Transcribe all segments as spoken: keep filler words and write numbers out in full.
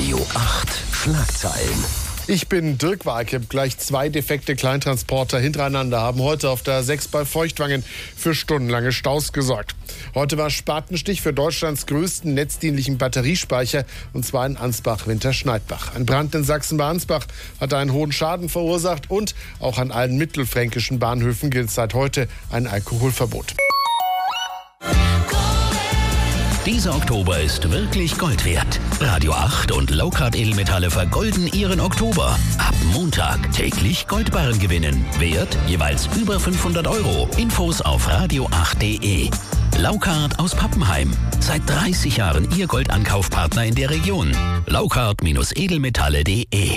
Radio acht Schlagzeilen. Ich bin Dirk Walke. Gleich zwei defekte Kleintransporter hintereinander haben heute auf der A sechs bei Feuchtwangen für stundenlange Staus gesorgt. Heute war Spatenstich für Deutschlands größten netzdienlichen Batteriespeicher, und zwar in Ansbach-Winterschneidbach. Ein Brand in Sachsen bei Ansbach hat einen hohen Schaden verursacht und auch an allen mittelfränkischen Bahnhöfen gilt seit heute ein Alkoholverbot. Dieser Oktober ist wirklich Gold wert. Radio acht und Lowcard Edelmetalle vergolden ihren Oktober. Ab Montag täglich Goldbarren gewinnen. Wert jeweils über fünfhundert Euro. Infos auf radio acht punkt de. Lowcard aus Pappenheim. Seit dreißig Jahren Ihr Goldankaufpartner in der Region. lowcard Edelmetalle punkt de.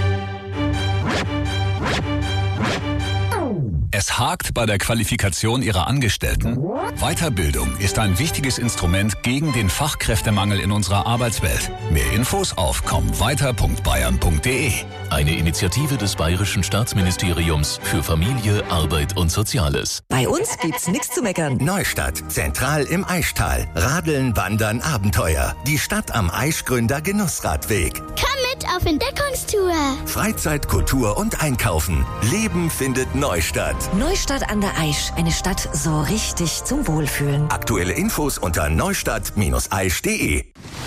Es hakt bei der Qualifikation Ihrer Angestellten? Weiterbildung ist ein wichtiges Instrument gegen den Fachkräftemangel in unserer Arbeitswelt. Mehr Infos auf komm weiter punkt bayern punkt de. Eine Initiative des Bayerischen Staatsministeriums für Familie, Arbeit und Soziales. Bei uns gibt's nichts zu meckern. Neustadt, zentral im Aischtal. Radeln, Wandern, Abenteuer. Die Stadt am Aischgründer Genussradweg. Komm mit auf Entdeckungstour. Freizeit, Kultur und Einkaufen. Leben findet Neustadt. Neustadt an der Aisch. Eine Stadt so richtig zum Wohlfühlen. Aktuelle Infos unter neustadt Bindestrich aisch punkt de.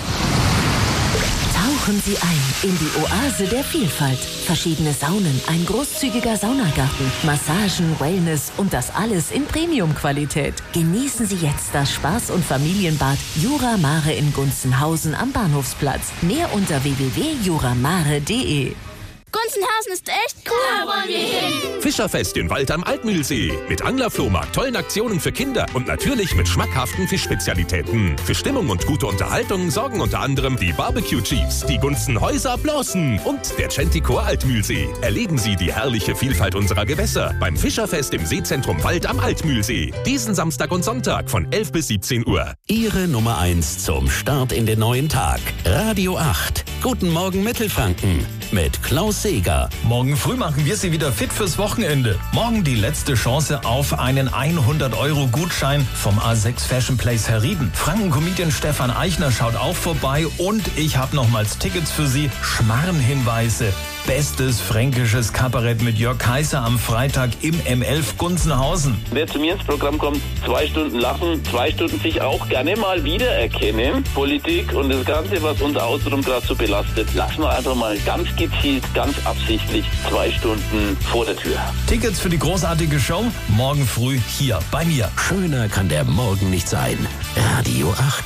Tauchen Sie ein in die Oase der Vielfalt. Verschiedene Saunen, ein großzügiger Saunagarten, Massagen, Wellness und das alles in Premium-Qualität. Genießen Sie jetzt das Spaß- und Familienbad Jura Mare in Gunzenhausen am Bahnhofsplatz. Mehr unter w w w punkt juramare punkt de. Gunzenhausen ist echt cool. Da wollen wir hin. Fischerfest in Wald am Altmühlsee. Mit Anglerflohmarkt, tollen Aktionen für Kinder und natürlich mit schmackhaften Fischspezialitäten. Für Stimmung und gute Unterhaltung sorgen unter anderem die Barbecue Chiefs, die Gunzenhäuser Blossen und der Centicor Altmühlsee. Erleben Sie die herrliche Vielfalt unserer Gewässer beim Fischerfest im Seezentrum Wald am Altmühlsee. Diesen Samstag und Sonntag von elf bis siebzehn Uhr. Ihre Nummer eins zum Start in den neuen Tag. Radio acht. Guten Morgen Mittelfranken. Mit Klaus Seeger. Morgen früh machen wir Sie wieder fit fürs Wochenende. Morgen die letzte Chance auf einen hundert Euro Gutschein vom A sechs Fashion Place Herrieden. Franken-Comedian Stefan Eichner schaut auch vorbei und ich habe nochmals Tickets für Sie. Schmarrenhinweise. Bestes fränkisches Kabarett mit Jörg Kaiser am Freitag im M elf Gunzenhausen. Wer zu mir ins Programm kommt, zwei Stunden lachen, zwei Stunden sich auch gerne mal wiedererkennen. Politik und das Ganze, was unser Außenrum gerade so belastet, lassen wir einfach mal ganz gezielt, ganz absichtlich zwei Stunden vor der Tür. Tickets für die großartige Show morgen früh hier bei mir. Schöner kann der Morgen nicht sein. Radio acht.